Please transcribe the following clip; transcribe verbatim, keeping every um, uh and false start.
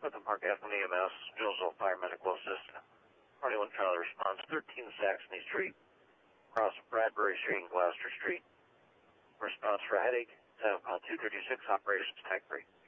Clifton Park Avenue E M S, Jonesville Fire Medical Assistant. twenty-one Charlie response, thirteen Saxony Street, across Bradbury Street and Gloucester Street. Response for headache, seven pound two thirty-six, operations tag three.